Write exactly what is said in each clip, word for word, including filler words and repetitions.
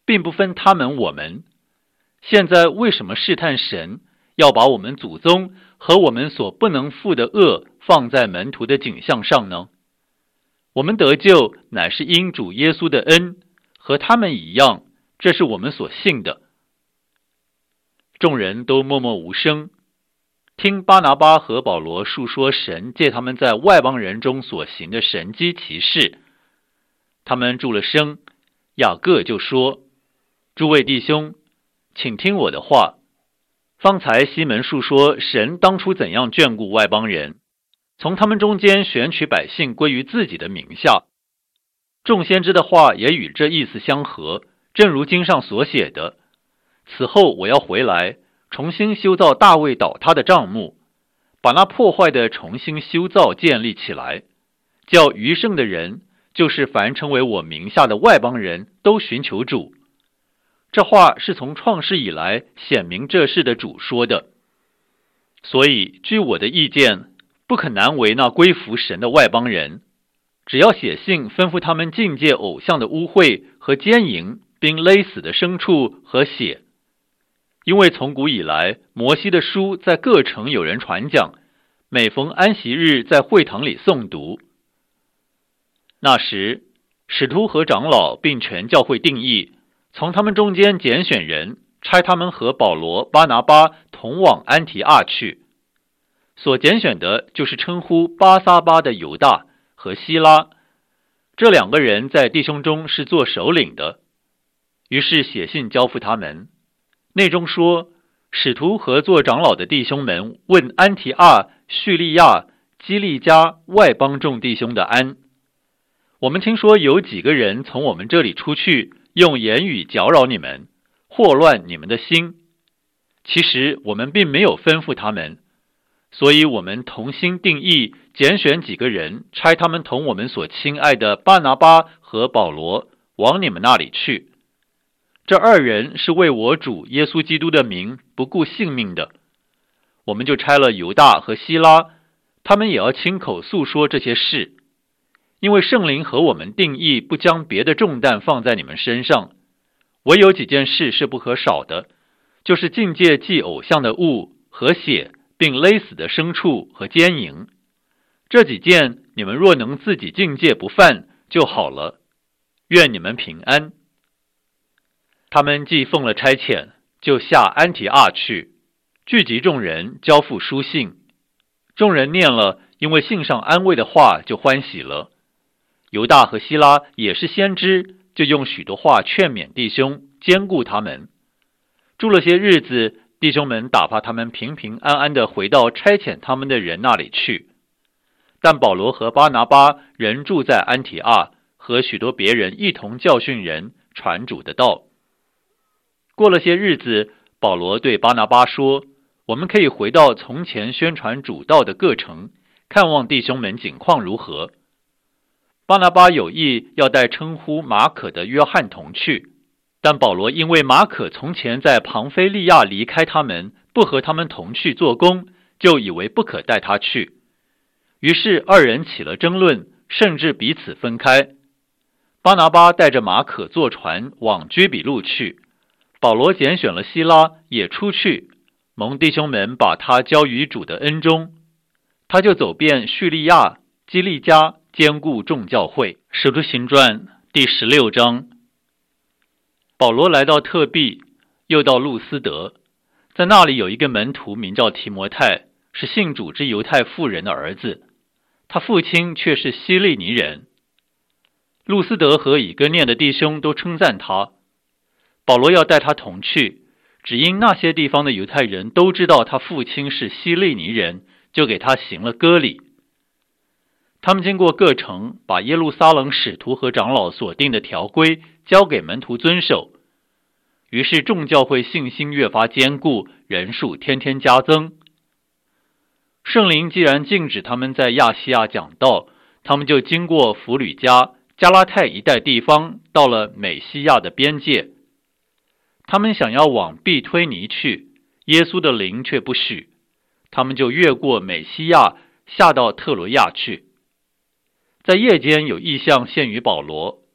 并不分他们我们。现在为什么试探神，要把我们祖宗和我们所不能负的恶放在门徒的景象上呢？我们得救乃是因主耶稣的恩，和他们一样，这是我们所信的。众人都默默无声，听巴拿巴和保罗述说神借他们在外邦人中所行的神迹奇事。他们住了声，雅各就说：诸位弟兄，请听我的话。方才西门述说神当初怎样眷顾外邦人，从他们中间选取百姓归于自己的名下。众先知的话也与这意思相合，正如经上所写的：此后我要回来，重新修造大卫倒塌的帐幕，把那破坏的重新修造建立起来，叫余剩的人，就是凡称为我名下的外邦人，都寻求主。这话是从创世以来显明这事的主说的。所以据我的意见，不可难为那归服神的外邦人，只要写信吩咐他们禁戒偶像的污秽和奸淫，并勒死的牲畜和血。因为从古以来，摩西的书在各城有人传讲，每逢安息日在会堂里诵读。那时，使徒和长老并全教会定义，从他们中间拣选人，差他们和保罗、巴拿巴同往安提阿去。所拣选的就是称呼巴撒巴的犹大和希拉，这两个人在弟兄中是做首领的。于是写信交付他们，内中说：使徒和做长老的弟兄们问安提阿、叙利亚、基利家外邦众弟兄的安。我们听说有几个人从我们这里出去，用言语搅扰你们，祸乱你们的心。其实我们并没有吩咐他们，所以我们同心定义，拣选几个人，差他们同我们所亲爱的巴拿巴和保罗往你们那里去。这二人是为我主耶稣基督的名不顾性命的。我们就差了犹大和希拉，他们也要亲口诉说这些事。因为圣灵和我们定义不将别的重担放在你们身上，唯有几件事是不可少的，就是禁戒祭偶像的物和血，并勒死的牲畜和奸淫。这几件你们若能自己禁戒不犯就好了，愿你们平安。他们既奉了差遣，就下安提阿去，聚集众人，交付书信。众人念了，因为信上安慰的话，就欢喜了。犹大和希拉也是先知，就用许多话劝勉弟兄，坚固他们。住了些日子，弟兄们打发他们平平安安地回到差遣他们的人那里去。但保罗和巴拿巴仍住在安提阿，和许多别人一同教训人，传主的道。过了些日子，保罗对巴拿巴说：我们可以回到从前宣传主道的各城，看望弟兄们景况如何。巴拿巴有意要带称呼马可的约翰同去，但保罗因为马可从前在庞菲利亚离开他们，不和他们同去做工，就以为不可带他去。于是二人起了争论，甚至彼此分开。巴拿巴带着马可坐船往居比路去，保罗拣选了希拉也出去，蒙弟兄们把他交于主的恩中。他就走遍叙利亚、基利家，兼顾众教会。使徒行传第十六章。保罗来到特庇，又到路斯德，在那里有一个门徒名叫提摩太，是信主之犹太妇人的儿子，他父亲却是希利尼人。路斯德和以哥念的弟兄都称赞他。保罗要带他同去，只因那些地方的犹太人都知道他父亲是希利尼人，就给他行了割礼。他们经过各城，把耶路撒冷使徒和长老所定的条规交给门徒遵守。于是众教会信心越发坚固，人数天天加增。圣灵既然禁止他们在亚细亚讲道，他们就经过弗吕加、加拉太一带地方，到了美西亚的边界。他们想要往庇推尼去，耶稣的灵却不许，他们就越过美西亚，下到特罗亚去。在夜间有异象现于保罗，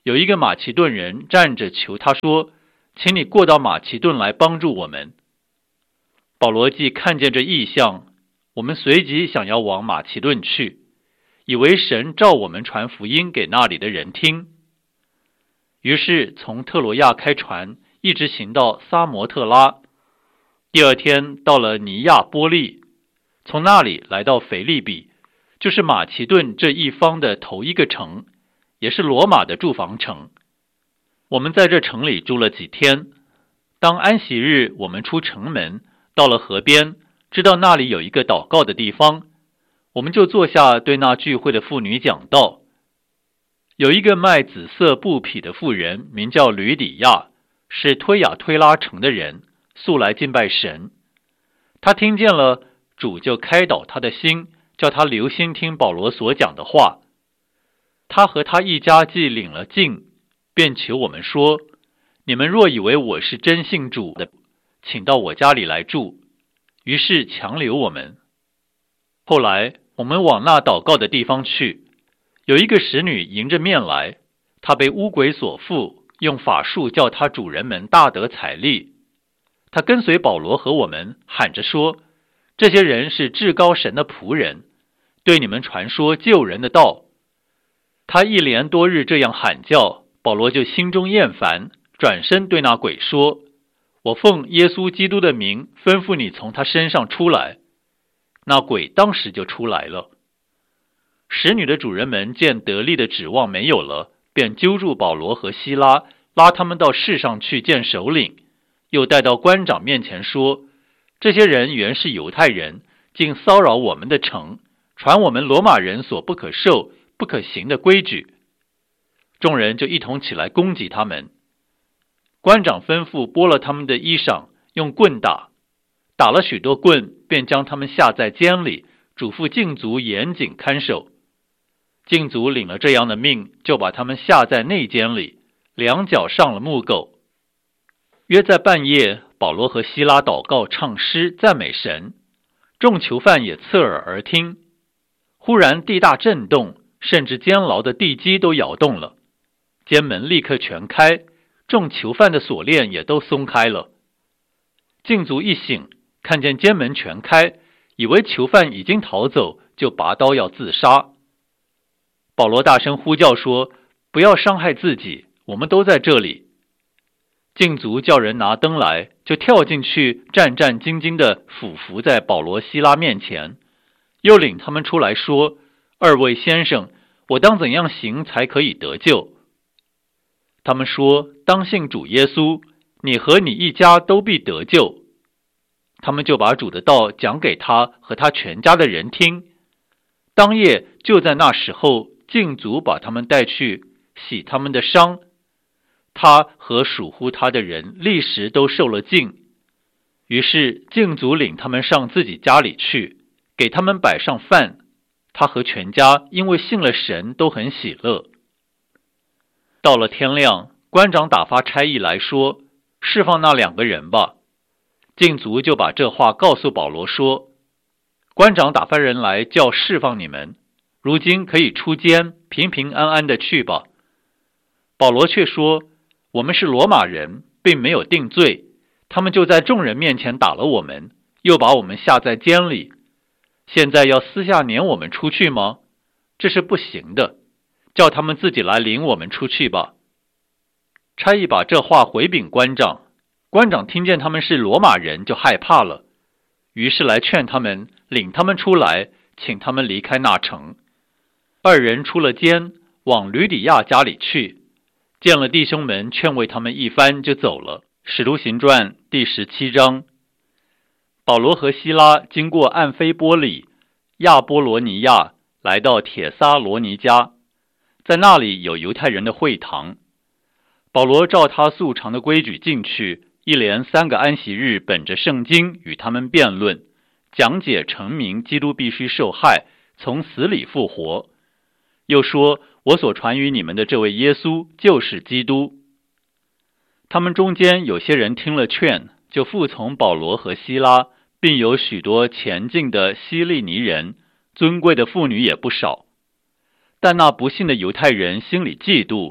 有一个马其顿人站着求他说，请你过到马其顿来帮助我们。保罗既看见这异象，我们随即想要往马其顿去，以为神召我们传福音给那里的人听。于是从特罗亚开船，一直行到撒摩特拉。第二天到了尼亚波利，从那里来到腓利比，就是马其顿这一方的头一个城，也是罗马的住房城。我们在这城里住了几天。当安息日，我们出城门，到了河边，知道那里有一个祷告的地方，我们就坐下，对那聚会的妇女讲道。有一个卖紫色布匹的妇人，名叫吕底亚，是推雅推拉城的人，素来敬拜神。他听见了，主就开导他的心，叫他留心听保罗所讲的话。他和他一家既领了禁，便求我们说，你们若以为我是真信主的，请到我家里来住。于是强留我们。后来我们往那祷告的地方去，有一个使女迎着面来，她被污鬼所附，用法术叫她主人们大得财利。她跟随保罗和我们，喊着说，这些人是至高神的仆人，对你们传说救人的道。她一连多日这样喊叫，保罗就心中厌烦，转身对那鬼说，我奉耶稣基督的名吩咐你从他身上出来。那鬼当时就出来了。使女的主人们见得力的指望没有了，便揪住保罗和希拉，拉他们到市上去见首领，又带到官长面前说，这些人原是犹太人，竟骚扰我们的城，传我们罗马人所不可受不可行的规矩。众人就一同起来攻击他们。官长吩咐剥了他们的衣裳，用棍打，打了许多棍，便将他们下在监里，嘱咐禁足严谨看守。禁足领了这样的命，就把他们下在内监里，两脚上了木狗。约在半夜，保罗和希拉祷告唱诗赞美神，众囚犯也侧耳而听。忽然地大震动，甚至监牢的地基都摇动了，监门立刻全开，众囚犯的锁链也都松开了。禁足一醒，看见监门全开，以为囚犯已经逃走，就拔刀要自杀。保罗大声呼叫说，不要伤害自己，我们都在这里。禁足叫人拿灯来，就跳进去，战战兢兢地俯伏在保罗希拉面前，又领他们出来说，二位先生，我当怎样行才可以得救？他们说，当信主耶稣，你和你一家都必得救。他们就把主的道讲给他和他全家的人听。当夜就在那时候，禁足把他们带去洗他们的伤，他和属乎他的人立时都受了禁。于是禁足领他们上自己家里去，给他们摆上饭，他和全家因为信了神都很喜乐。到了天亮，官长打发差役来说，释放那两个人吧。禁足就把这话告诉保罗说，官长打发人来叫释放你们，如今可以出监，平平安安的去吧。保罗却说，我们是罗马人，并没有定罪，他们就在众人面前打了我们，又把我们下在监里，现在要私下撵我们出去吗？这是不行的，叫他们自己来领我们出去吧。差役把这话回禀官长，官长听见他们是罗马人，就害怕了，于是来劝他们，领他们出来，请他们离开那城。二人出了监，往吕底亚家里去，见了弟兄们，劝慰他们一番，就走了。使徒行传第十七章。保罗和希拉经过暗非波里、亚波罗尼亚，来到帖撒罗尼迦，在那里有犹太人的会堂。保罗照他素常的规矩进去，一连三个安息日，本着圣经与他们辩论，讲解陈明基督必须受害，从死里复活。又说，我所传于你们的这位耶稣就是基督。他们中间有些人听了劝，就服从保罗和希拉，并有许多前进的希利尼人，尊贵的妇女也不少。但那不信的犹太人心里嫉妒，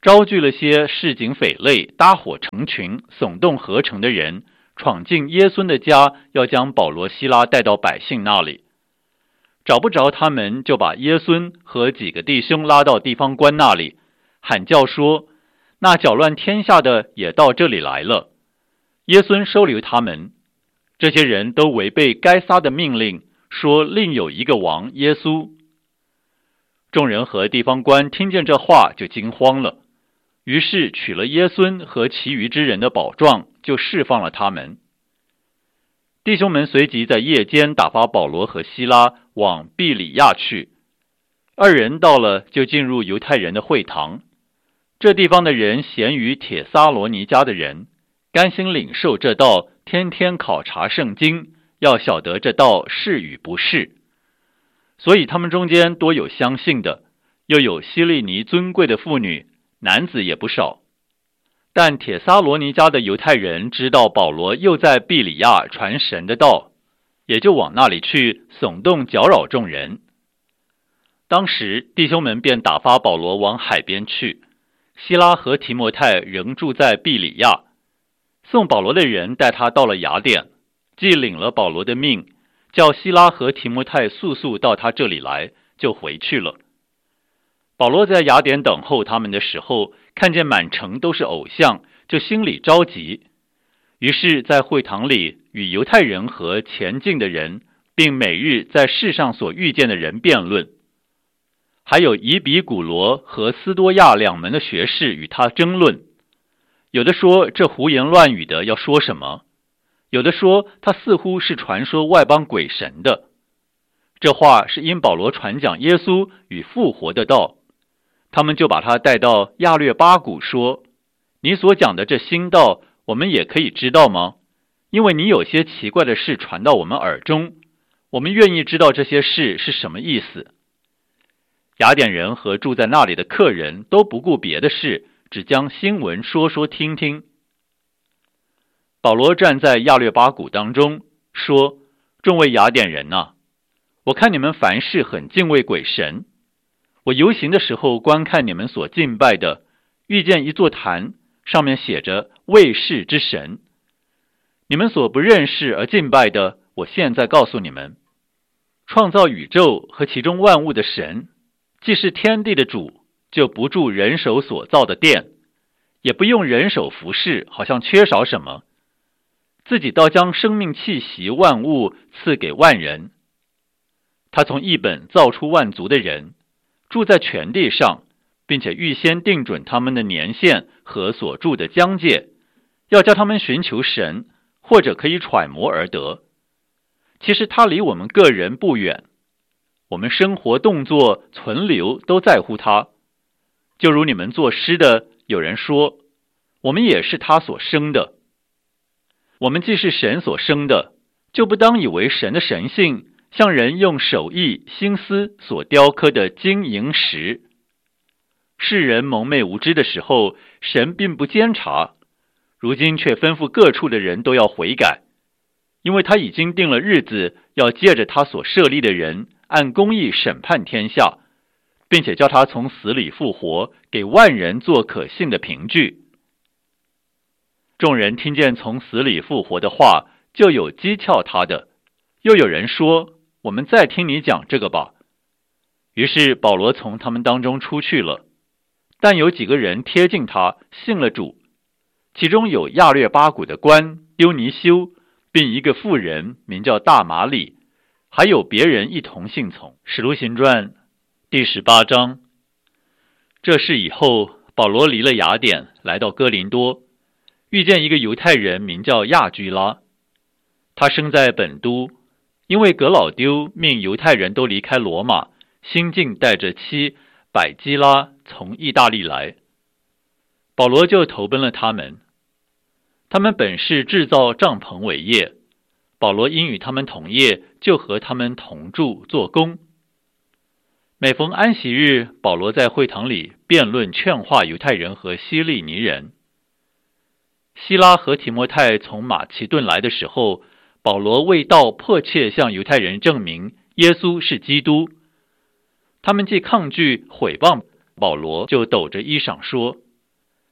招聚了些市井匪类，搭伙成群，耸动合成的人，闯进耶稣的家，要将保罗、西拉带到百姓那里。找不着他们，就把耶稣和几个弟兄拉到地方官那里，喊叫说：那搅乱天下的也到这里来了。耶稣收留他们。这些人都违背该撒的命令，说另有一个王耶稣。众人和地方官听见这话，就惊慌了，于是取了耶稣和其余之人的宝状，就释放了他们。弟兄们随即在夜间打发保罗和西拉往庇里亚去。二人到了，就进入犹太人的会堂。这地方的人咸于帖撒罗尼迦的人，甘心领受这道，天天考察圣经，要晓得这道是与不是。所以他们中间多有相信的，又有希利尼尊贵的妇女，男子也不少。但帖撒罗尼迦的犹太人知道保罗又在庇里亚传神的道，也就往那里去，耸动搅扰众人。当时弟兄们便打发保罗往海边去，西拉和提摩太仍住在庇里亚。送保罗的人带他到了雅典，既领了保罗的命，叫西拉和提摩太速速到他这里来，就回去了。保罗在雅典等候他们的时候，看见满城都是偶像，就心里着急。于是在会堂里与犹太人和前进的人，并每日在世上所遇见的人辩论。还有以比古罗和斯多亚两门的学士与他争论，有的说这胡言乱语的要说什么，有的说他似乎是传说外邦鬼神的。这话是因保罗传讲耶稣与复活的道。他们就把他带到亚略巴谷，说：你所讲的这新道，我们也可以知道吗？因为你有些奇怪的事传到我们耳中，我们愿意知道这些事是什么意思。雅典人和住在那里的客人都不顾别的事，只将新闻说说听听。保罗站在亚略巴谷当中，说：众位雅典人啊，我看你们凡事很敬畏鬼神。我游行的时候观看你们所敬拜的，遇见一座坛，上面写着卫士之神。你们所不认识而敬拜的，我现在告诉你们，创造宇宙和其中万物的神，既是天地的主，就不住人手所造的殿，也不用人手服侍，好像缺少什么，自己倒将生命气息万物赐给万人。他从一本造出万族的人，住在全地上，并且预先定准他们的年限和所住的疆界，要叫他们寻求神，或者可以揣摩而得。其实他离我们个人不远，我们生活动作存留都在乎他。就如你们作诗的，有人说，我们也是他所生的。我们既是神所生的，就不当以为神的神性像人用手艺心思所雕刻的金银石。世人蒙昧无知的时候，神并不监察，如今却吩咐各处的人都要悔改，因为他已经定了日子，要借着他所设立的人，按公义审判天下，并且叫他从死里复活，给万人做可信的凭据。众人听见从死里复活的话，就有讥诮他的，又有人说，我们再听你讲这个吧。于是保罗从他们当中出去了，但有几个人贴近他，信了主，其中有亚略巴谷的官丢尼修，并一个妇人名叫大马里，还有别人一同信从。使徒行传第十八章。这事以后，保罗离了雅典，来到哥林多，遇见一个犹太人名叫亚居拉，他生在本都，因为革老丢命犹太人都离开罗马，新近带着妻百基拉从意大利来，保罗就投奔了他们。他们本是制造帐篷为业，保罗因与他们同业，就和他们同住做工。每逢安息日，保罗在会堂里辩论劝化犹太人和希利尼人。希拉和提摩太从马其顿来的时候，保罗为道迫切向犹太人证明耶稣是基督。他们既抗拒毁谤保罗，就抖着衣裳说，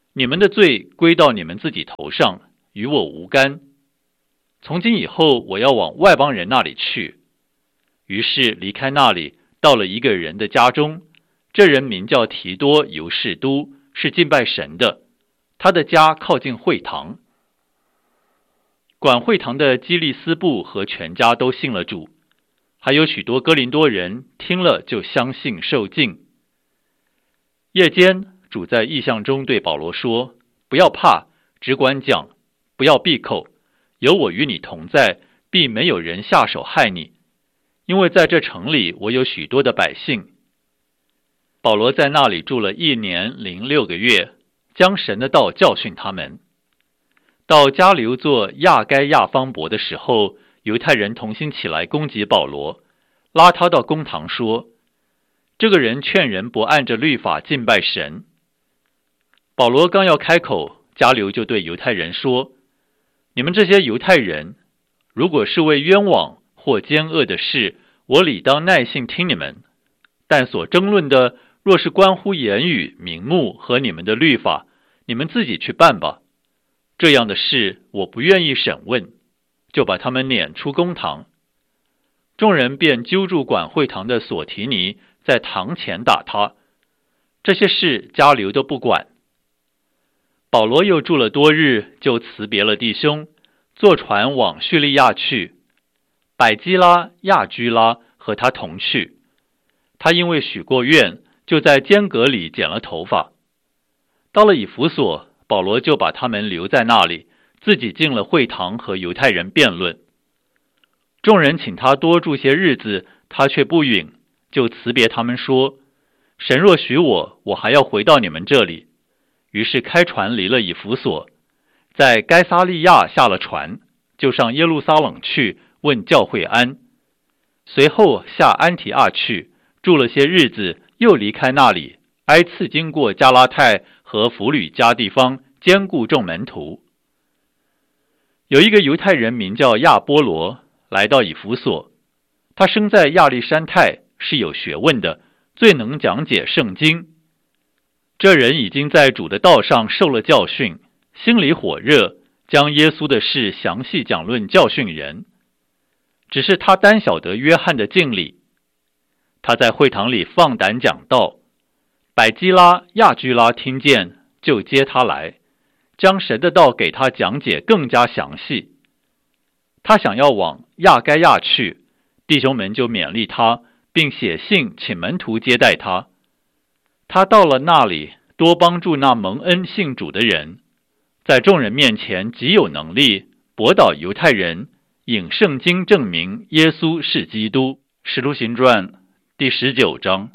你们的罪归到你们自己头上，与我无干。从今以后，我要往外邦人那里去。于是离开那里，到了一个人的家中，这人名叫提多犹士都，是敬拜神的，他的家靠近会堂。管会堂的基利斯布和全家都信了主，还有许多哥林多人听了就相信受浸。夜间，主在异象中对保罗说：不要怕，只管讲，不要闭口，有我与你同在，必没有人下手害你，因为在这城里我有许多的百姓。保罗在那里住了一年零六个月，将神的道教训他们。到加流做亚该亚方伯的时候，犹太人同心起来攻击保罗，拉他到公堂说：这个人劝人不按着律法敬拜神。保罗刚要开口，加流就对犹太人说：你们这些犹太人，如果是为冤枉或奸恶的事，我理当耐性听你们，但所争论的若是关乎言语、名目和你们的律法，你们自己去办吧。这样的事我不愿意审问，就把他们撵出公堂。众人便揪住管会堂的索提尼，在堂前打他。这些事加流都不管。保罗又住了多日，就辞别了弟兄，坐船往叙利亚去。百基拉、亚居拉和他同去。他因为许过愿，就在间隔里剪了头发。到了以弗所，保罗就把他们留在那里，自己进了会堂和犹太人辩论。众人请他多住些日子，他却不允，就辞别他们说：神若许我，我还要回到你们这里。于是开船离了以弗所，在该撒利亚下了船，就上耶路撒冷去，问教会安。随后下安提阿去，住了些日子，又离开那里，挨次经过加拉太和弗吕家地方，兼顾众门徒。有一个犹太人名叫亚波罗，来到以弗所，他生在亚历山太，是有学问的，最能讲解圣经。这人已经在主的道上受了教训，心里火热，将耶稣的事详细讲论教训人。只是他单晓得约翰的敬礼。他在会堂里放胆讲道，百基拉、亚居拉听见，就接他来，将神的道给他讲解更加详细。他想要往亚该亚去，弟兄们就勉励他，并写信请门徒接待他。他到了那里，多帮助那蒙恩信主的人，在众人面前极有能力，驳倒犹太人，引圣经证明耶稣是基督。使徒行传第十九章。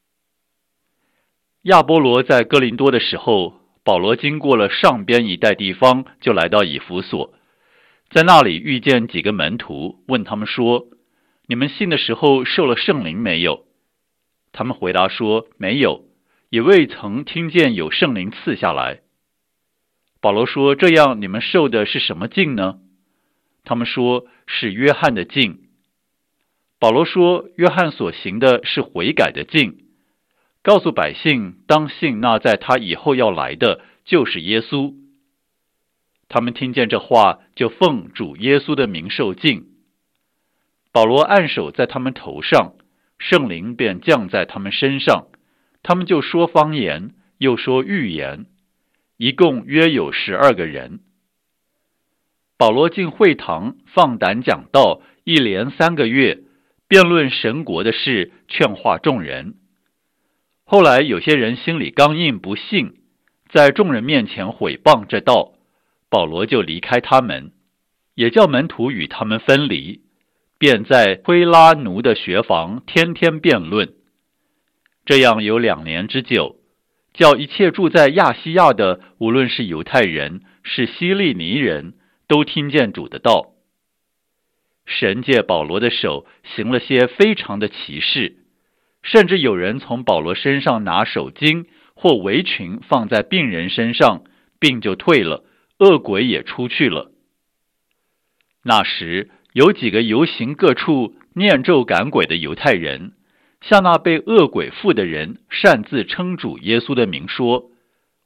亚波罗在哥林多的时候，保罗经过了上边一带地方，就来到以弗所，在那里遇见几个门徒，问他们说：你们信的时候受了圣灵没有？他们回答说：没有，也未曾听见有圣灵赐下来。保罗说：这样你们受的是什么浸呢？他们说：是约翰的浸。保罗说：约翰所行的是悔改的浸，告诉百姓当信那在他以后要来的就是耶稣。他们听见这话，就奉主耶稣的名受浸。保罗按手在他们头上，圣灵便降在他们身上，他们就说方言，又说预言，一共约有十二个人。保罗进会堂，放胆讲道，一连三个月，辩论神国的事，劝化众人。后来有些人心里刚硬不信，在众人面前毁谤这道，保罗就离开他们，也叫门徒与他们分离，便在推拉奴的学房天天辩论。这样有两年之久，叫一切住在亚细亚的，无论是犹太人，是希利尼人，都听见主的道。神借保罗的手行了些非常的奇事，甚至有人从保罗身上拿手巾或围裙放在病人身上，病就退了，恶鬼也出去了。那时有几个游行各处念咒赶鬼的犹太人，向那被恶鬼附的人擅自称主耶稣的名说：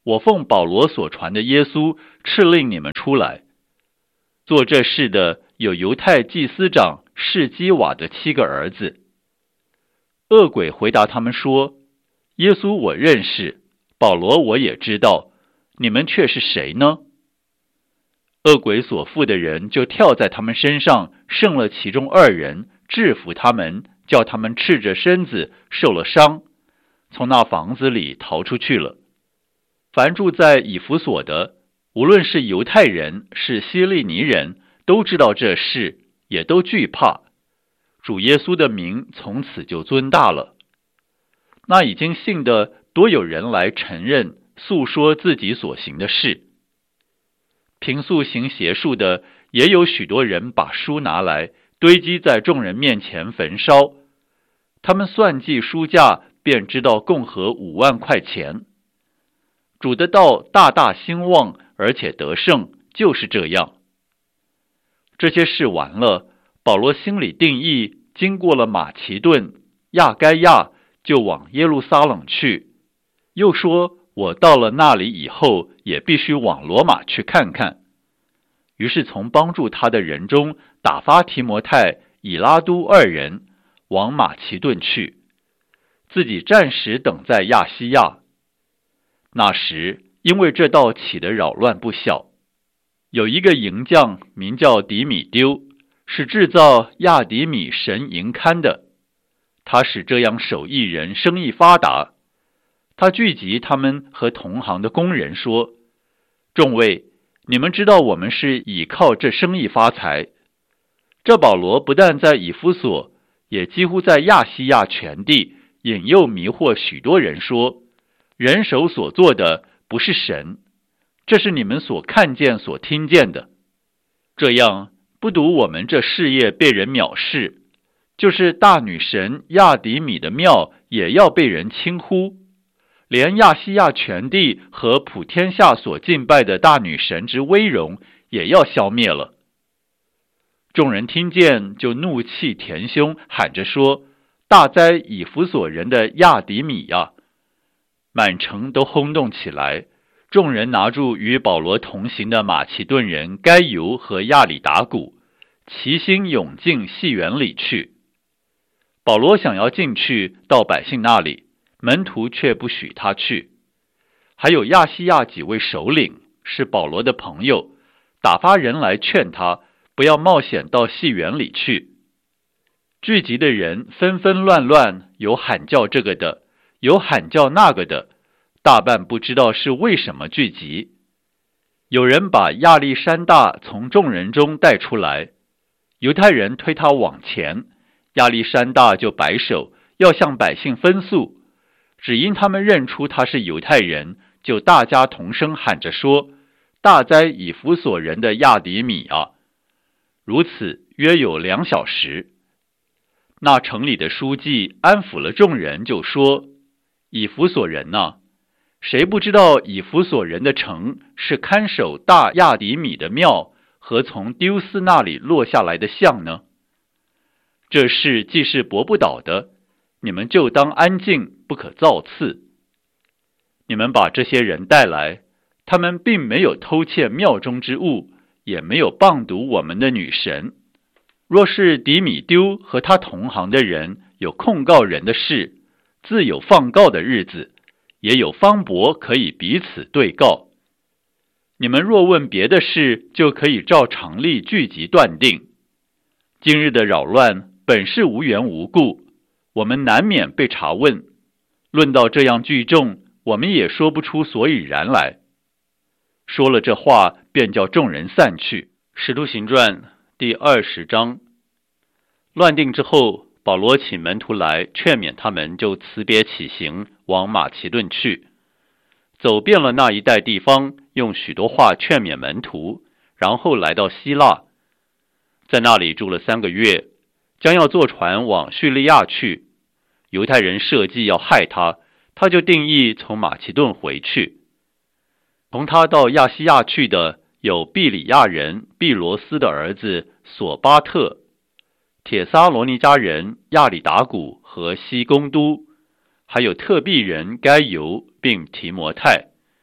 我奉保罗所传的耶稣敕令你们出来。做这事的有犹太祭司长士基瓦的七个儿子。恶鬼回答他们说，耶稣我认识，保罗我也知道，你们却是谁呢？恶鬼所附的人就跳在他们身上，胜了其中二人，制服他们，叫他们赤着身子受了伤，从那房子里逃出去了。凡住在以弗所的，无论是犹太人是希利尼人，都知道这事，也都惧怕。主耶稣的名从此就尊大了。那已经信的多有人来承认，诉说自己所行的事。平素行邪术的，也有许多人把书拿来堆积在众人面前焚烧。他们算计书价，便知道共合五万块钱。主的道大大兴旺，而且得胜，就是这样。这些事完了，保罗心里定义，经过了马其顿、亚该亚，就往耶路撒冷去。又说，我到了那里以后，也必须往罗马去看看。于是从帮助他的人中打发提摩太、以拉都二人往马其顿去，自己暂时等在亚细亚。那时因为这道起的扰乱不小，有一个营匠名叫底米丢，是制造亚底米神银龛的。他使这样手艺人生意发达。他聚集他们和同行的工人说，众位，你们知道我们是倚靠这生意发财。这保罗不但在以弗所，也几乎在亚细亚全地引诱迷惑许多人说，人手所做的不是神，这是你们所看见所听见的。这样不独我们这事业被人藐视，就是大女神亚底米的庙也要被人轻忽，连亚细亚全地和普天下所敬拜的大女神之威荣也要消灭了。众人听见，就怒气填胸，喊着说，大哉以弗所人的亚底米呀！满城都轰动起来。众人拿住与保罗同行的马其顿人该犹和亚里达古，齐心涌进戏园里去。保罗想要进去到百姓那里，门徒却不许他去。还有亚细亚几位首领是保罗的朋友，打发人来劝他不要冒险到戏园里去。聚集的人纷纷乱乱，有喊叫这个的，有喊叫那个的，大半不知道是为什么聚集。有人把亚历山大从众人中带出来，犹太人推他往前，亚历山大就摆手，要向百姓分诉。只因他们认出他是犹太人，就大家同声喊着说，大哉以弗所人的亚底米啊！如此约有两小时。那城里的书记安抚了众人，就说，以弗所人啊，谁不知道以弗所人的城是看守大亚底米的庙和从丢斯那里落下来的像呢？这事既是驳不倒的，你们就当安静，不可造次。你们把这些人带来，他们并没有偷窃庙中之物，也没有谤读我们的女神。若是底米丢和他同行的人有控告人的事，自有放告的日子，也有方伯可以彼此对告。你们若问别的事，就可以照常例聚集断定。今日的扰乱本是无缘无故，我们难免被查问。论到这样聚众，我们也说不出所以然来。说了这话，便叫众人散去。使徒行传第二十章。乱定之后，保罗请门徒来劝勉他们，就辞别起行，往马其顿去。走遍了那一带地方，用许多话劝勉门徒，然后来到希腊，在那里住了三个月，将要坐船往叙利亚去。犹太人设计要害他，他就定义从马其顿回去。同他到亚细亚去的有毕里亚人毕罗斯的儿子索巴特、铁撒罗尼迦人亚里达古和西公都，还有特庇人该犹并提摩太。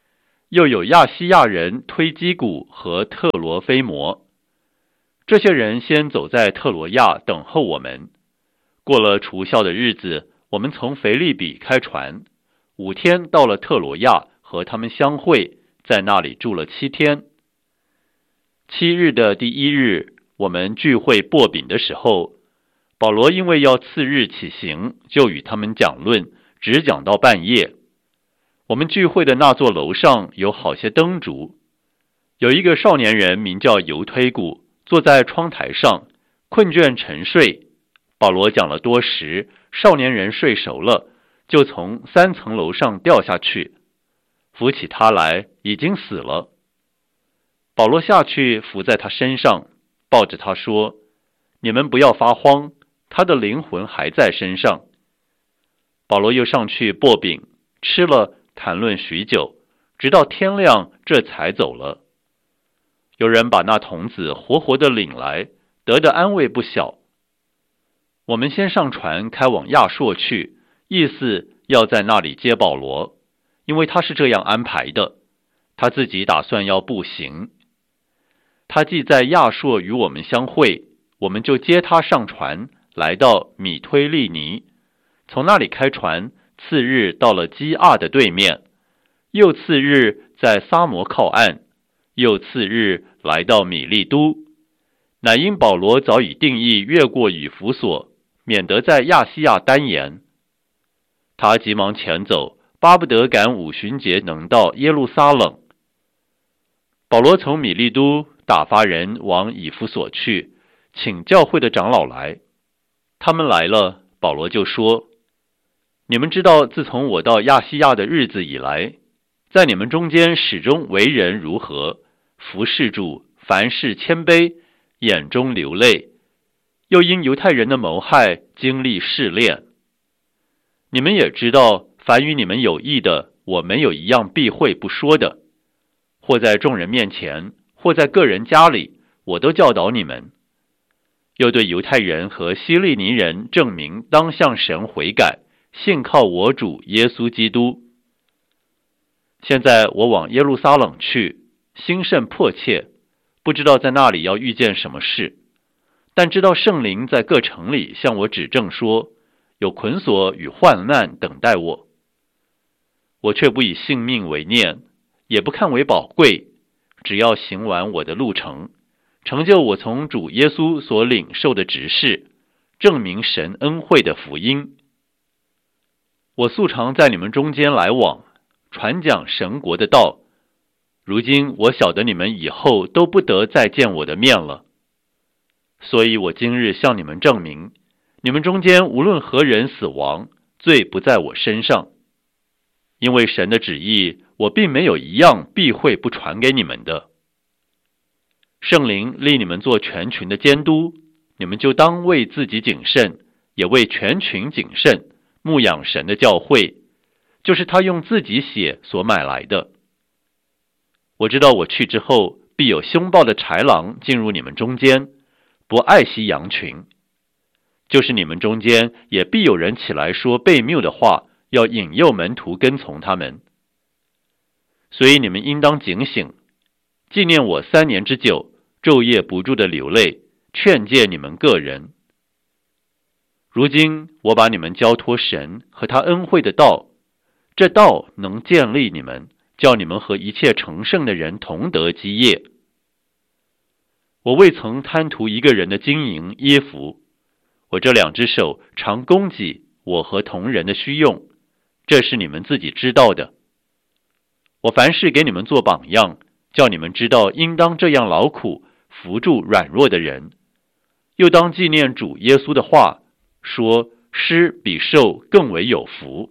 又有亚西亚人推基古和特罗菲摩。这些人先走在特罗亚等候我们。过了除酵的日子，我们从腓利比开船，五天到了特罗亚，和他们相会，在那里住了七天。七日的第一日，我们聚会擘饼的时候，保罗因为要次日起行，就与他们讲论，只讲到半夜。我们聚会的那座楼上有好些灯烛，有一个少年人名叫犹推古，坐在窗台上，困倦沉睡。保罗讲了多时，少年人睡熟了，就从三层楼上掉下去，扶起他来，已经死了。保罗下去伏在他身上，抱着他说：你们不要发慌，他的灵魂还在身上。保罗又上去擘饼，吃了，谈论许久，直到天亮，这才走了。有人把那童子活活的领来，得的安慰不小。我们先上船开往亚朔去，意思要在那里接保罗，因为他是这样安排的，他自己打算要步行。他既在亚朔与我们相会，我们就接他上船，来到米推利尼，从那里开船，次日到了基亚的对面，又次日在撒摩靠岸，又次日来到米利都。乃因保罗早已定义越过以弗所，免得在亚细亚单言。他急忙前走，巴不得赶五旬节能到耶路撒冷。保罗从米利都打发人往以弗所去，请教会的长老来。他们来了，保罗就说：你们知道自从我到亚细亚的日子以来，在你们中间始终为人如何，服侍主，凡事谦卑，眼中流泪，又因犹太人的谋害经历试炼。你们也知道，凡与你们有益的，我没有一样避讳不说的，或在众人面前，或在个人家里，我都教导你们。又对犹太人和希利尼人证明当向神悔改，信靠我主耶稣基督。现在我往耶路撒冷去，心甚迫切，不知道在那里要遇见什么事，但知道圣灵在各城里向我指证说，有捆锁与患难等待我。我却不以性命为念，也不看为宝贵，只要行完我的路程，成就我从主耶稣所领受的职事，证明神恩惠的福音。我素常在你们中间来往，传讲神国的道。如今我晓得你们以后都不得再见我的面了，所以我今日向你们证明，你们中间无论何人死亡，罪不在我身上。因为神的旨意，我并没有一样避讳不传给你们的。圣灵立你们做全群的监督，你们就当为自己谨慎，也为全群谨慎，牧养神的教会，就是他用自己血所买来的。我知道我去之后，必有凶暴的豺狼进入你们中间，不爱惜羊群。就是你们中间也必有人起来说悖谬的话，要引诱门徒跟从他们。所以你们应当警醒，纪念我三年之久，昼夜不住的流泪，劝诫你们个人。如今我把你们交托神和他恩惠的道，这道能建立你们，叫你们和一切成圣的人同得基业。我未曾贪图一个人的金银衣服，我这两只手常供给我和同人的需用，这是你们自己知道的。我凡事给你们做榜样，叫你们知道应当这样劳苦，扶助软弱的人，又当纪念主耶稣的话，说施比受更为有福。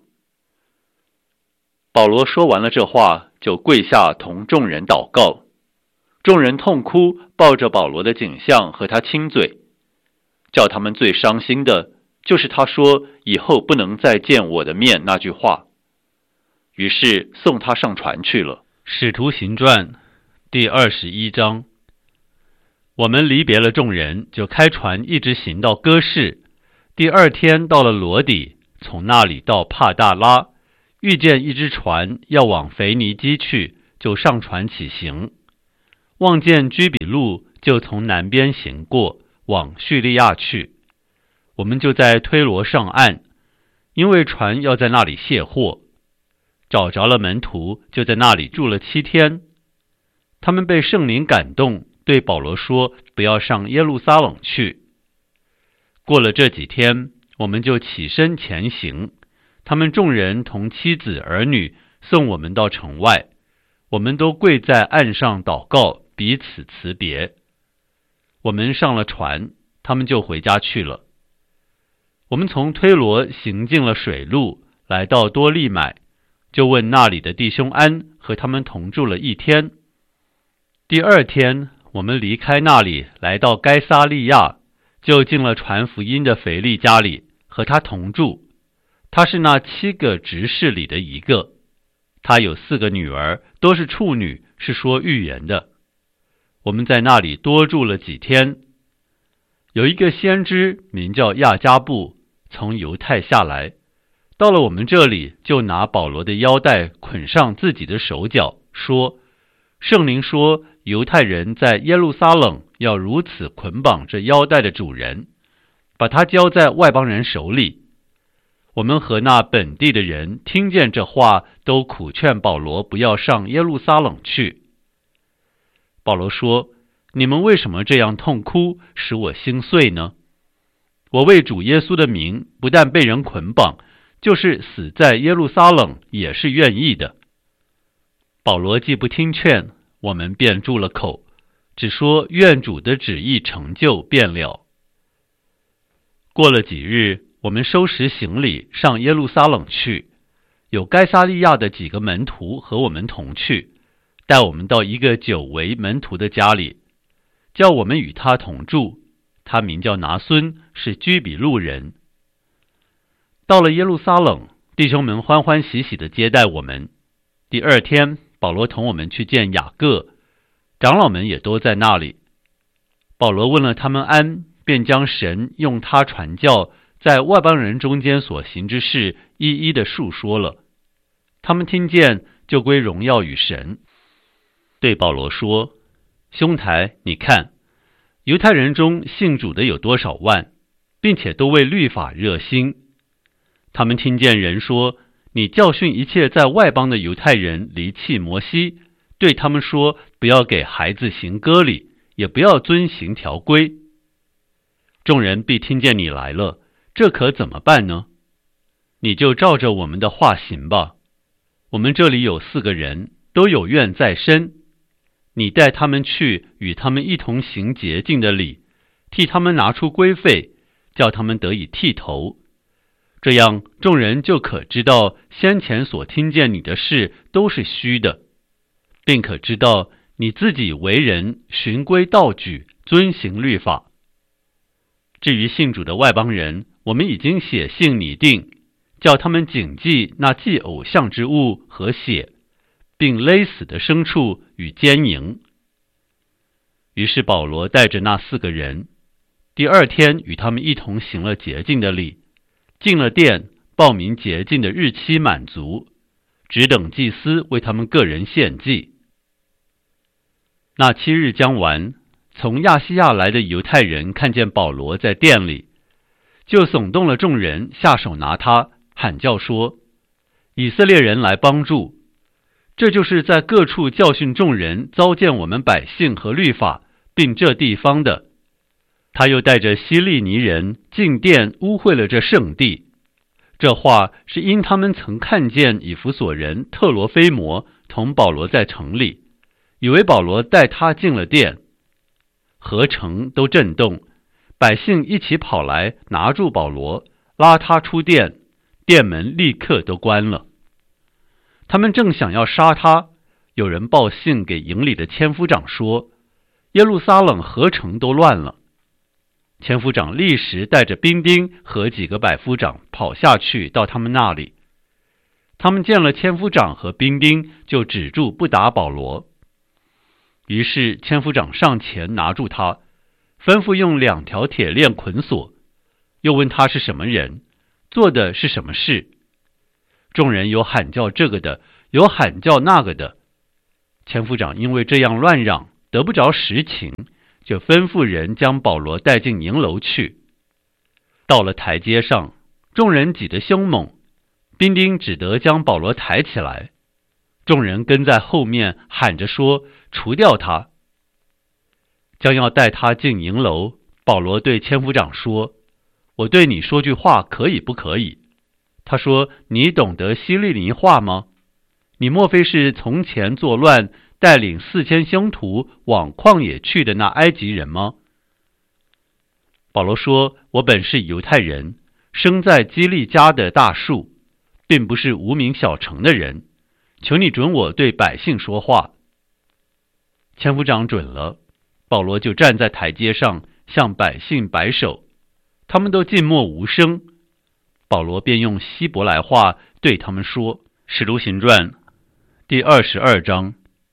保罗说完了这话，就跪下同众人祷告。众人痛哭，抱着保罗的颈项和他亲嘴。叫他们最伤心的，就是他说以后不能再见我的面那句话。于是送他上船去了。 使徒行传第二十一章。我们离别了众人，就开船一直行到哥士。第二天到了罗底，从那里到帕大拉，遇见一只船要往腓尼基去， 就上船起行，望见居比路，就从南边行过，往叙利亚去。我们就在推罗上岸，因为船要在那里卸货。找着了门徒，就在那里住了七天。他们被圣灵感动，对保罗说，不要上耶路撒冷去。过了这几天，我们就起身前行，他们众人同妻子儿女送我们到城外，我们都跪在岸上祷告，彼此辞别。我们上了船，他们就回家去了。我们从推罗行进了水路，来到多利买，就问那里的弟兄安，和他们同住了一天。第二天，我们离开那里，来到该撒利亚，就进了传福音的腓力家里，和他同住。他是那七个执事里的一个，他有四个女儿，都是处女，是说预言的。我们在那里多住了几天。有一个先知名叫亚加布，从犹太下来，到了我们这里，就拿保罗的腰带捆上自己的手脚，说，圣灵说，犹太人在耶路撒冷要如此捆绑这腰带的主人，把他交在外邦人手里。我们和那本地的人听见这话，都苦劝保罗不要上耶路撒冷去。保罗说，你们为什么这样痛哭，使我心碎呢？我为主耶稣的名，不但被人捆绑，就是死在耶路撒冷也是愿意的。保罗既不听劝，我们便住了口，只说愿主的旨意成就便了。过了几日，我们收拾行李上耶路撒冷去，有该撒利亚的几个门徒和我们同去，带我们到一个久为门徒的家里，叫我们与他同住。他名叫拿孙，是居比路人。到了耶路撒冷，弟兄们欢欢喜喜地接待我们。第二天，保罗同我们去见雅各，长老们也都在那里。保罗问了他们安，便将神用他传教在外邦人中间所行之事一一的述说了。他们听见，就归荣耀与神。对保罗说，兄台，你看，犹太人中信主的有多少万，并且都为律法热心。他们听见人说，你教训一切在外邦的犹太人离弃摩西，对他们说，不要给孩子行割礼，也不要遵行条规。众人必听见你来了，这可怎么办呢？你就照着我们的话行吧。我们这里有四个人，都有愿在身，你带他们去，与他们一同行洁净的礼，替他们拿出规费，叫他们得以剃头。这样众人就可知道先前所听见你的事都是虚的，并可知道你自己为人循规蹈矩，遵行律法。至于信主的外邦人，我们已经写信拟定，叫他们谨记那祭偶像之物和血，并勒死的牲畜与奸淫。于是保罗带着那四个人，第二天与他们一同行了洁净的礼，进了殿，报明洁净的日期满足，只等祭司为他们个人献祭。那七日将完，从亚细亚来的犹太人看见保罗在殿里，就耸动了众人，下手拿他，喊叫说，以色列人来帮助。这就是在各处教训众人，糟践我们百姓和律法，并这地方的。他又带着希利尼人进殿，污秽了这圣地。这话是因他们曾看见以弗所人特罗菲摩同保罗在城里，以为保罗带他进了殿。合城都震动，百姓一起跑来拿住保罗，拉他出殿，殿门立刻都关了。他们正想要杀他，有人报信给营里的千夫长说，耶路撒冷合城都乱了。千夫长立时带着兵丁和几个百夫长跑下去到他们那里。他们见了千夫长和兵丁，就止住不打保罗。于是千夫长上前拿住他，吩咐用两条铁链捆锁，又问他是什么人，做的是什么事。众人有喊叫这个的，有喊叫那个的。 千夫长因为这样乱嚷，得不着实情，就吩咐人将保罗带进营楼去。到了台阶上，众人挤得凶猛，兵丁只得将保罗抬起来，众人跟在后面喊着说：除掉他。将要带他进营楼，保罗对千夫长说：我对你说句话可以不可以？他说：你懂得希利尼话吗？你莫非是从前作乱带领四千凶徒往旷野去的那埃及人吗？保罗说：我本是犹太人，生在基利家的大树，并不是无名小城的人，求你准我对百姓说话。千夫长准了，保罗就站在台阶上向百姓摆手，他们都静默无声。保罗便用希伯来话对他们说。使徒行传第二十二章。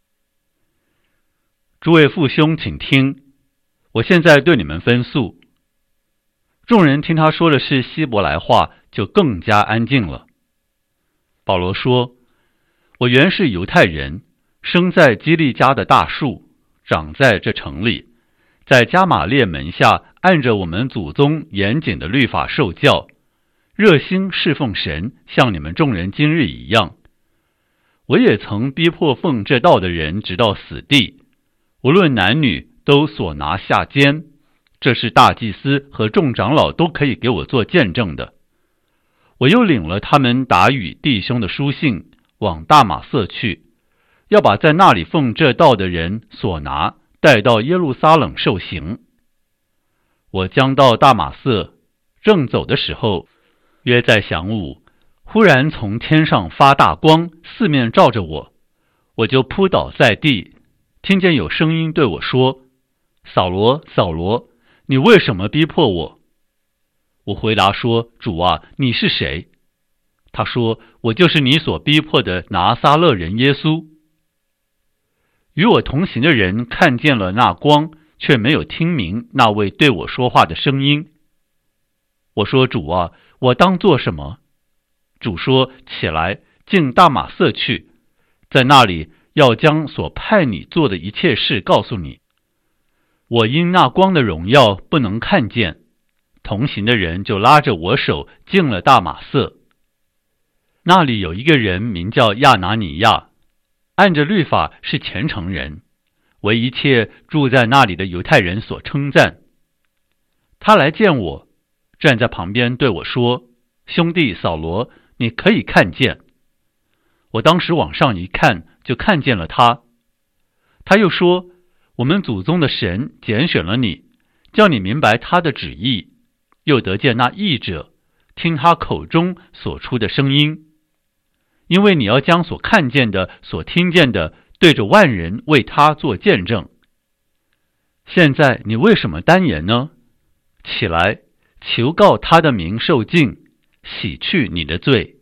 诸位父兄请听，我现在对你们分诉。众人听他说的是希伯来话，就更加安静了。保罗说：我原是犹太人，生在基利家的大树，长在这城里，在加玛列门下按着我们祖宗严谨的律法受教，热心侍奉神，像你们众人今日一样。我也曾逼迫奉这道的人直到死地，无论男女都所拿下监，这是大祭司和众长老都可以给我做见证的。我又领了他们打与弟兄的书信，往大马色去，要把在那里奉这道的人所拿带到耶路撒冷受刑。我将到大马色，正走的时候，约在晌午，忽然从天上发大光，四面照着我，我就扑倒在地，听见有声音对我说：扫罗，扫罗，你为什么逼迫我？我回答说：主啊，你是谁？他说：我就是你所逼迫的拿撒勒人耶稣。与我同行的人看见了那光，却没有听明那位对我说话的声音。我说：主啊，我当做什么？主说：起来，进大马色去，在那里要将所派你做的一切事告诉你。我因那光的荣耀不能看见，同行的人就拉着我手进了大马色。那里有一个人名叫亚拿尼亚，按着律法是虔诚人，为一切住在那里的犹太人所称赞。他来见我，站在旁边对我说：兄弟扫罗，你可以看见。我当时往上一看，就看见了他。他又说：我们祖宗的神拣选了你，叫你明白他的旨意，又得见那译者，听他口中所出的声音。因为你要将所看见的、所听见的，对着万人为他做见证。现在你为什么单言呢？起来，求告他的名受尽，洗去你的罪。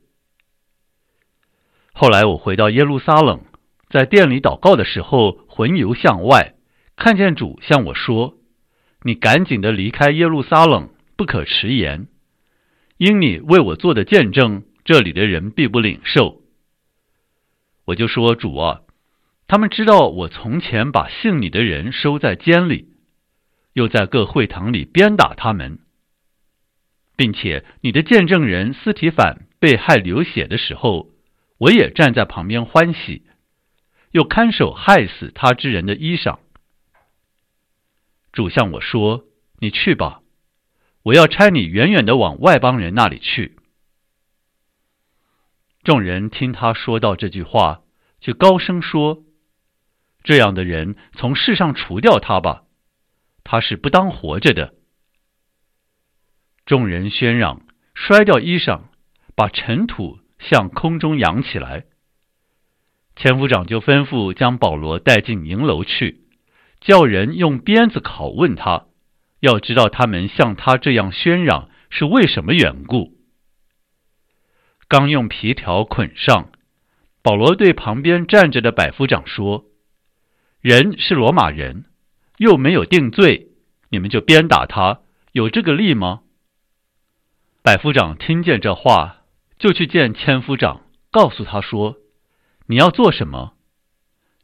后来我回到耶路撒冷，在店里祷告的时候，魂游向外，看见主向我说：你赶紧的离开耶路撒冷，不可迟延，因你为我做的见证，这里的人必不领受。我就说：主啊，他们知道我从前把信你的人收在监里，又在各会堂里鞭打他们，并且你的见证人司提反被害流血的时候，我也站在旁边欢喜，又看守害死他之人的衣裳。主向我说：你去吧，我要差你远远的往外邦人那里去。众人听他说到这句话，就高声说：这样的人从世上除掉他吧，他是不当活着的。众人喧嚷，摔掉衣裳，把尘土向空中扬起来。千夫长就吩咐将保罗带进营楼去，叫人用鞭子拷问他，要知道他们像他这样喧嚷是为什么缘故。刚用皮条捆上，保罗对旁边站着的百夫长说：人是罗马人，又没有定罪，你们就鞭打他，有这个例吗？百夫长听见这话，就去见千夫长，告诉他说：你要做什么？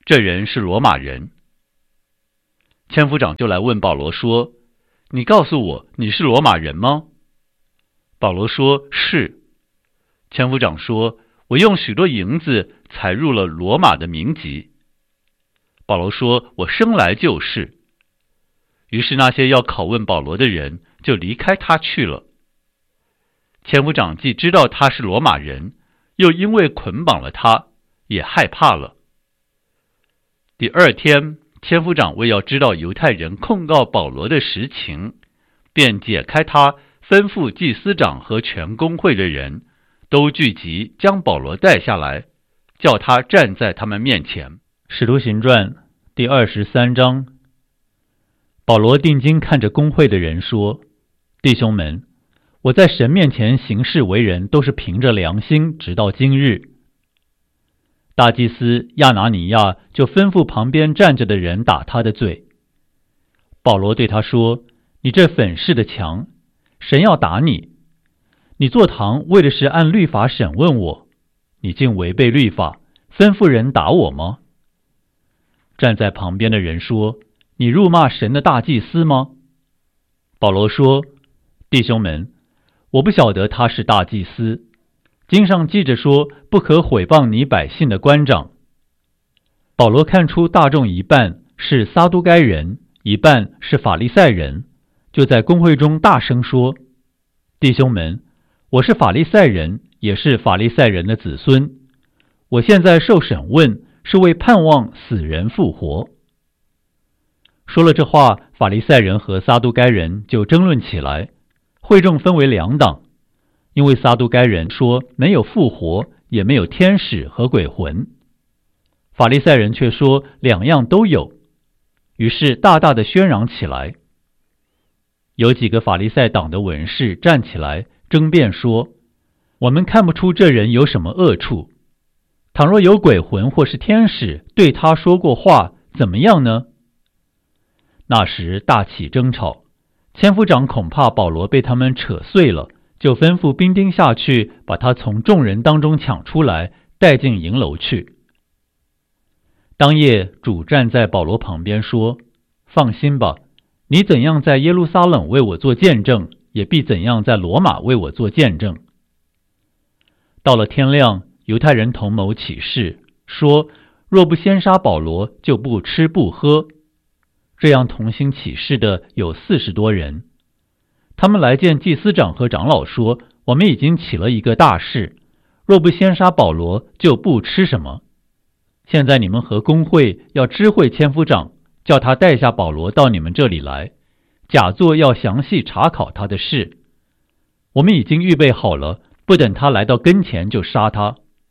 这人是罗马人。千夫长就来问保罗说，你告诉我，你是罗马人吗？保罗说，是。千夫长说，我用许多银子采入了罗马的民籍。保罗说，我生来就是。于是那些要拷问保罗的人就离开他去了。千夫长既知道他是罗马人，又因为捆绑了他，也害怕了。第二天，千夫长为要知道犹太人控告保罗的实情，便解开他，吩咐祭司长和全公会的人都聚集，将保罗带下来，叫他站在他们面前。使徒行传第二十三章。保罗定睛看着公会的人说，弟兄们，我在神面前行事为人，都是凭着良心，直到今日。大祭司亚拿尼亚就吩咐旁边站着的人打他的嘴。保罗对他说，你这粉饰的墙，神要打你。你坐堂为的是按律法审问我，你竟违背律法，吩咐人打我吗？站在旁边的人说，你辱骂神的大祭司吗？保罗说，弟兄们，我不晓得他是大祭司。经上记着说，不可毁谤你百姓的官长。保罗看出大众一半是撒都该人，一半是法利赛人，就在公会中大声说，弟兄们，我是法利赛人，也是法利赛人的子孙。我现在受审问，是为盼望死人复活。说了这话，法利赛人和撒都该人就争论起来，会众分为两党。因为撒都该人说没有复活，也没有天使和鬼魂，法利赛人却说两样都有，于是大大的喧嚷起来。有几个法利赛党的文士站起来争辩说，我们看不出这人有什么恶处，倘若有鬼魂或是天使对他说过话，怎么样呢？那时大起争吵，千夫长恐怕保罗被他们扯碎了，就吩咐兵丁下去，把他从众人当中抢出来，带进营楼去。当夜，主站在保罗旁边说，放心吧，你怎样在耶路撒冷为我做见证，也必怎样在罗马为我做见证。到了天亮，犹太人同谋起誓，说若不先杀保罗，就不吃不喝。这样同心起誓的有四十多人。他们来见祭司长和长老说，我们已经起了一个大事，若不先杀保罗，就不吃什么。现在你们和公会要知会千夫长，叫他带下保罗到你们这里来，假作要详细查考他的事。我们已经预备好了，不等他来到跟前就杀他。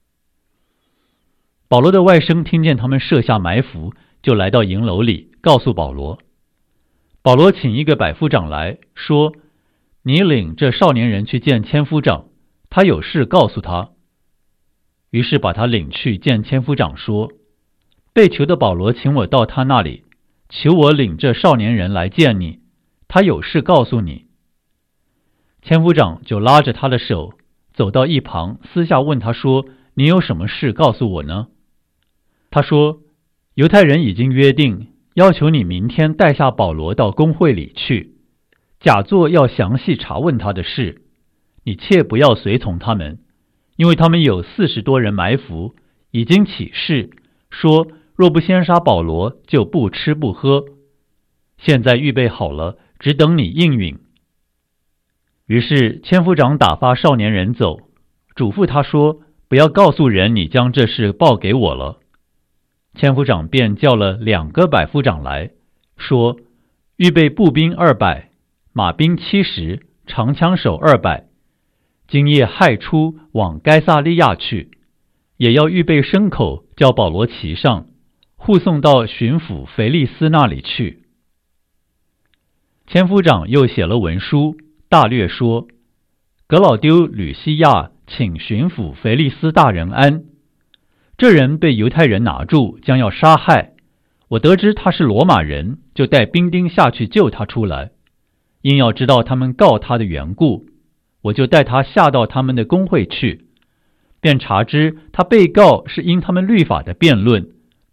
保罗的外甥听见他们设下埋伏，就来到营楼里，告诉保罗。保罗请一个百夫长来说，你领这少年人去见千夫长，他有事告诉他。于是把他领去见千夫长，说，被囚的保罗请我到他那里，求我领这少年人来见你，他有事告诉你。千夫长就拉着他的手，走到一旁，私下问他说，你有什么事告诉我呢？他说，犹太人已经约定，要求你明天带下保罗到公会里去，假作要详细查问他的事，你切不要随从他们，因为他们有四十多人埋伏，已经起誓，说若不先杀保罗，就不吃不喝。现在预备好了，只等你应允。于是千夫长打发少年人走，嘱咐他说，不要告诉人你将这事报给我了。千夫长便叫了两个百夫长来，说，预备步兵二百，马兵七十，长枪手二百，今夜亥初往该撒利亚去，也要预备牲口，叫保罗骑上，护送到巡抚腓利斯那里去。千夫长又写了文书，大略说，格老丢吕西亚请巡抚腓利斯大人安。这人被犹太人拿住，将要杀害。我得知他是罗马人，就带兵丁下去救他出来。因要知道他们告他的缘故，我就带他下到他们的公会去，便查知他被告是因他们律法的辩论，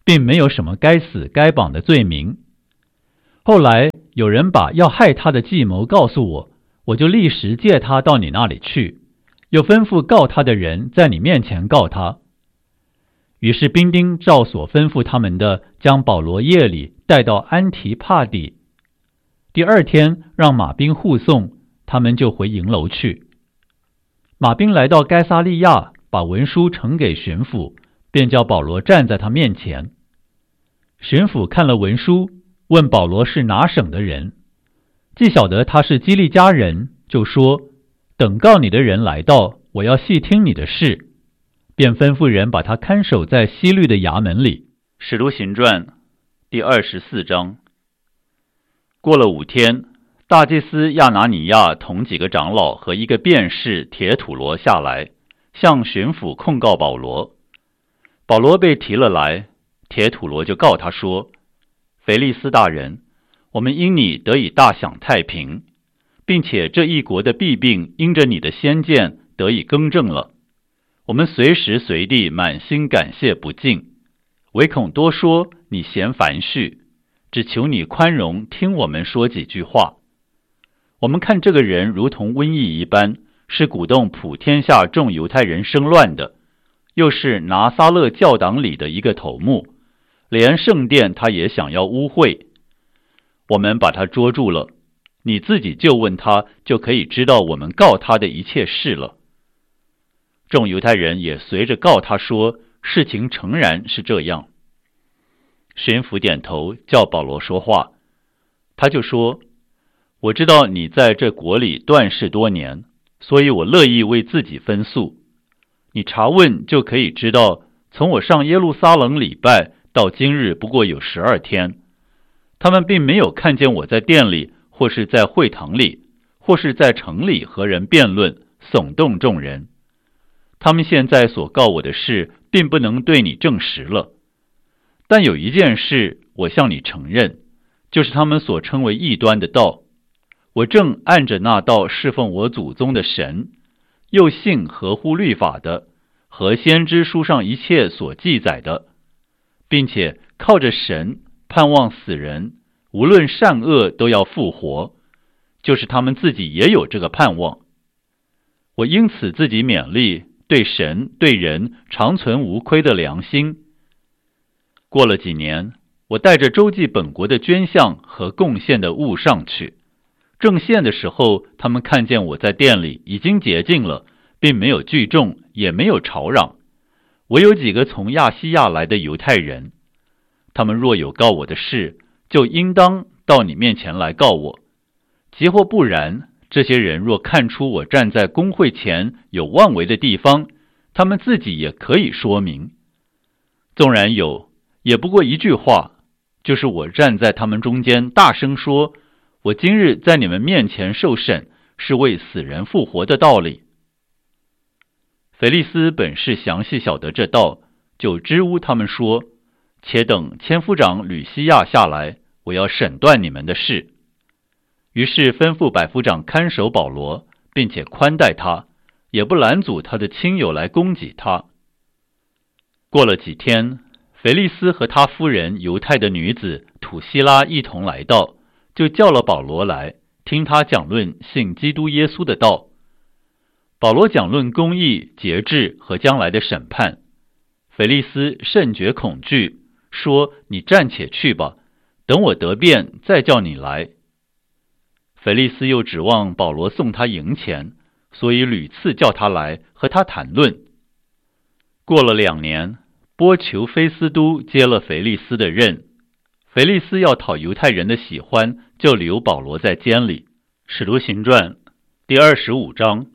并没有什么该死该绑的罪名。后来有人把要害他的计谋告诉我，我就立时借他到你那里去，又吩咐告他的人在你面前告他。于是兵丁照所吩咐他们的，将保罗夜里带到安提帕底。第二天让马兵护送，他们就回营楼去。马兵来到该撒利亚，把文书呈给巡抚，便叫保罗站在他面前。巡抚看了文书，问保罗是哪省的人，既晓得他是基利家人，就说：等告你的人来到，我要细听你的事。便吩咐人把他看守在西律的衙门里。 使徒行传第二十四章。过了五天，大祭司亚拿尼亚同几个长老和一个辩士铁土罗下来，向巡抚控告保罗。保罗被提了来，铁土罗就告他说：腓利斯大人，我们因你得以大享太平，并且这一国的弊病因着你的先见得以更正了。我们随时随地满心感谢不尽，唯恐多说你嫌繁絮，只求你宽容听我们说几句话。我们看这个人如同瘟疫一般，是鼓动普天下众犹太人生乱的，又是拿撒勒教党里的一个头目，连圣殿他也想要污秽。我们把他捉住了，你自己就问他，就可以知道我们告他的一切事了。众犹太人也随着告他说，事情诚然是这样。巡抚点头，叫保罗说话。他就说：我知道你在这国里断事多年，所以我乐意为自己分诉。你查问就可以知道，从我上耶路撒冷礼拜到今日不过有十二天，他们并没有看见我在殿里，或是在会堂里，或是在城里和人辩论，耸动众人。他们现在所告我的事，并不能对你证实了。但有一件事，我向你承认，就是他们所称为异端的道。我正按着那道侍奉我祖宗的神，又信合乎律法的，和先知书上一切所记载的，并且靠着神盼望死人，无论善恶都要复活，就是他们自己也有这个盼望。我因此自己勉励，对神对人常存无亏的良心。过了几年，我带着周济本国的捐项和贡献的物上去，正献的时候，他们看见我在店里已经洁净了，并没有聚众，也没有吵嚷。我有几个从亚细亚来的犹太人，他们若有告我的事，就应当到你面前来告我。即或不然，这些人若看出我站在公会前有妄为的地方，他们自己也可以说明。纵然有，也不过一句话，就是我站在他们中间大声说，我今日在你们面前受审，是为死人复活的道理。腓利斯本是详细晓得这道，就支吾他们说，且等千夫长吕西亚下来，我要审断你们的事。于是吩咐百夫长看守保罗，并且宽待他，也不拦阻他的亲友来攻击他。过了几天，腓利斯和他夫人犹太的女子土希拉一同来到，就叫了保罗来，听他讲论信基督耶稣的道。保罗讲论公义、节制和将来的审判。腓利斯甚觉恐惧，说：你暂且去吧，等我得便再叫你来。腓利斯又指望保罗送他银钱，所以屡次叫他来和他谈论。过了两年，波求菲斯都接了腓利斯的任。腓利斯要讨犹太人的喜欢，就留保罗在监里。使徒行传第二十五章。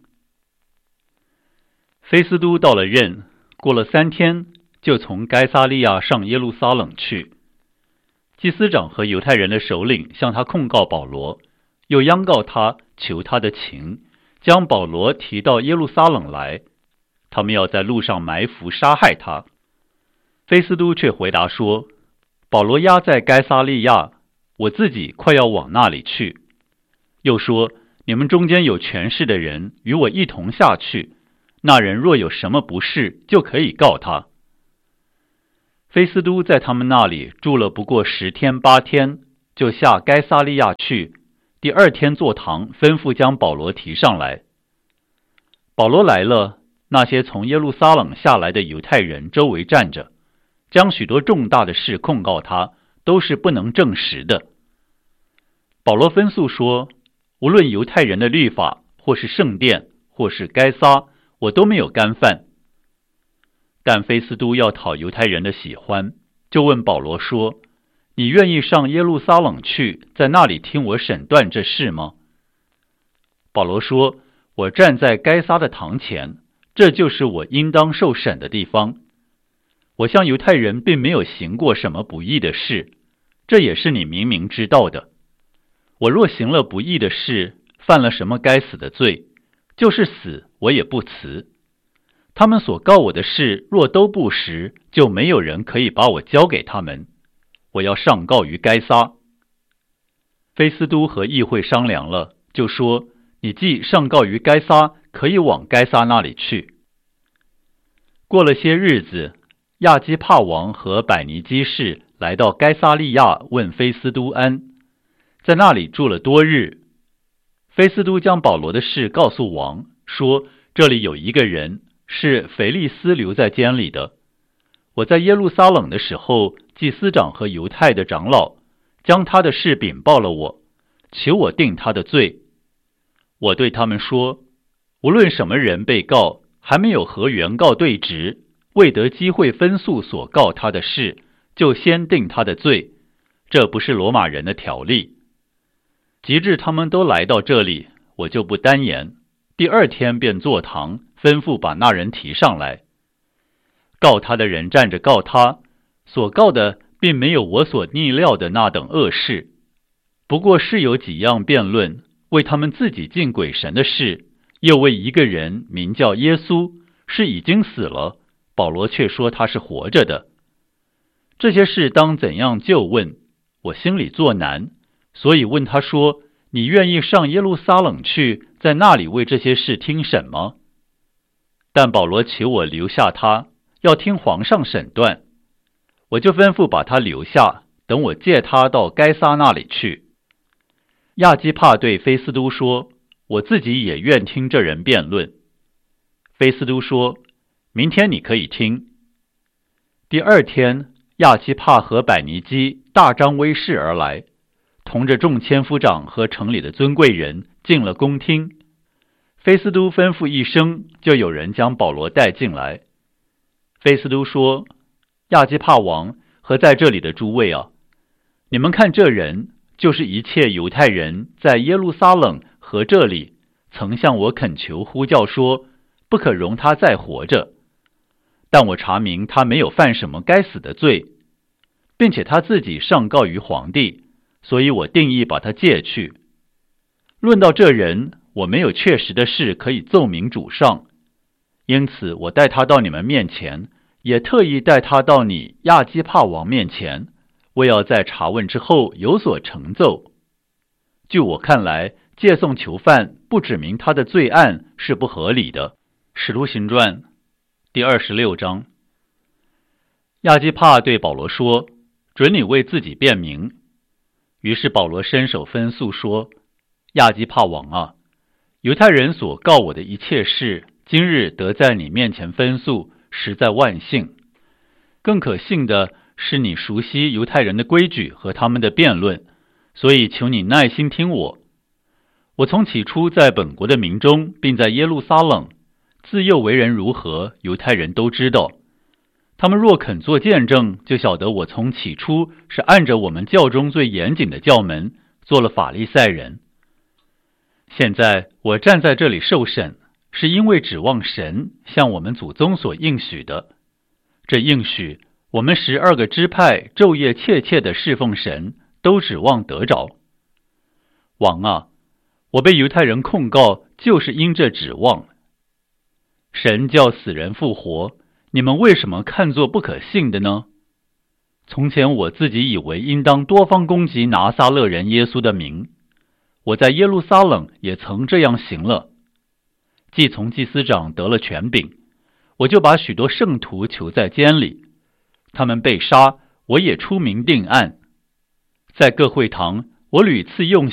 菲斯都到了任，过了三天，就从该撒利亚上耶路撒冷去。祭司长和犹太人的首领向他控告保罗，又央告他，求他的情，将保罗提到耶路撒冷来，他们要在路上埋伏杀害他。菲斯都却回答说，保罗押在该撒利亚，我自己快要往那里去。又说，你们中间有权势的人与我一同下去，那人若有什么不是，就可以告他。 菲斯都在他们那里住了不过十天八天，就下该撒利亚去。第二天坐堂，吩咐将保罗提上来。保罗来了，那些从耶路撒冷下来的犹太人周围站着，将许多重大的事控告他，都是不能证实的。保罗分诉说，无论犹太人的律法，或是圣殿，或是该撒，我都没有干犯。但菲斯都要讨犹太人的喜欢，就问保罗说，你愿意上耶路撒冷去，在那里听我审断这事吗？保罗说，我站在该撒的堂前，这就是我应当受审的地方。我向犹太人并没有行过什么不义的事，这也是你明明知道的。我若行了不义的事，犯了什么该死的罪，就是死我也不辞。他们所告我的事若都不实，就没有人可以把我交给他们。我要上告于该撒。菲斯都和议会商量了，就说，你既上告于该撒，可以往该撒那里去。过了些日子，亚基帕王和百尼基士来到该撒利亚，问菲斯都安，在那里住了多日。菲斯都将保罗的事告诉王，说，这里有一个人是腓利斯留在监里的。我在耶路撒冷的时候，祭司长和犹太的长老将他的事禀报了我，求我定他的罪。我对他们说，无论什么人被告，还没有和原告对质，未得机会分诉所告他的事，就先定他的罪，这不是罗马人的条例。及至他们都来到这里，我就不单言，第二天便坐堂，吩咐把那人提上来。告他的人站着告他，所告的并没有我所逆料的那等恶事，不过是有几样辩论，为他们自己敬鬼神的事，又为一个人名叫耶稣，是已经死了，保罗却说他是活着的。这些事当怎样就问，我心里作难，所以问他说，你愿意上耶路撒冷去，在那里为这些事听审吗？但保罗求我留下他，要听皇上审断。我就吩咐把他留下，等我借他到该撒那里去。亚基帕对菲斯都说，我自己也愿听这人辩论。菲斯都说，明天你可以听。第二天，亚基帕和百尼基大张威势而来，同着众千夫长和城里的尊贵人进了宫厅。菲斯都吩咐一声，就有人将保罗带进来。菲斯都说，亚基帕王和在这里的诸位啊，你们看这人，就是一切犹太人在耶路撒冷和这里曾向我恳求呼叫说，不可容他再活着。但我查明他没有犯什么该死的罪，并且他自己上告于皇帝，所以我定义把他借去。论到这人，我没有确实的事可以奏明主上，因此我带他到你们面前，也特意带他到你亚基帕王面前，为要在查问之后有所成奏。据我看来，借送囚犯不指明他的罪案是不合理的。使徒行传第二十六章。亚基帕对保罗说，准你为自己辩明。于是保罗伸手分诉说，亚基帕王啊，犹太人所告我的一切事，今日得在你面前分诉，实在万幸。更可信的是，你熟悉犹太人的规矩和他们的辩论，所以求你耐心听我。我从起初在本国的民中，并在耶路撒冷，自幼为人如何，犹太人都知道。他们若肯做见证，就晓得我从起初是按着我们教中最严谨的教门，做了法利赛人。现在我站在这里受审，是因为指望神向我们祖宗所应许的。这应许，我们十二个支派昼夜切切的侍奉神，都指望得着。王啊，我被犹太人控告，就是因这指望。神叫死人复活，你们为什么看作不可信的呢？从前我自己以为应当多方攻击拿撒勒人耶稣的名，我在耶路撒冷也曾这样行了。既从祭司长得了权柄，我就把许多圣徒囚在监里， 他们被杀，我也出名定案。在各会堂，我屡次用